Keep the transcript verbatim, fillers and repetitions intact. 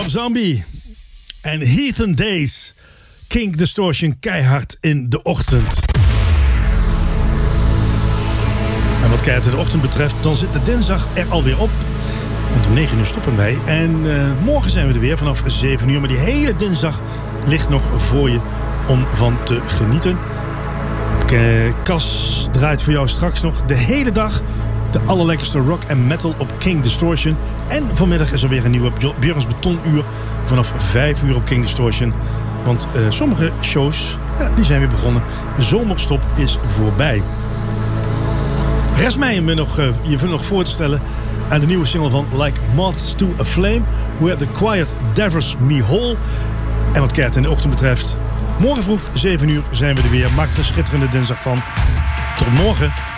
Rob Zombie en Heathen Days. King Distortion keihard in de ochtend. En wat keihard in de ochtend betreft, dan zit de dinsdag er alweer op. Want om negen uur stoppen wij. En uh, morgen zijn we er weer vanaf zeven uur. Maar die hele dinsdag ligt nog voor je om van te genieten. Cas draait voor jou straks nog de hele dag de allerlekkerste rock en metal op King Distortion. En vanmiddag is er weer een nieuwe Björns Betonuur vanaf vijf uur op King Distortion. Want uh, sommige shows, ja, die zijn weer begonnen. De zomerstop is voorbij. Rest mij je nog, uh, je nog voor te stellen aan de nieuwe single van Like Moths to a Flame, Where the Quiet Devers Me Whole. En wat Kert in de ochtend betreft, morgen vroeg zeven uur zijn we er weer. Maak er een schitterende dinsdag van. Tot morgen.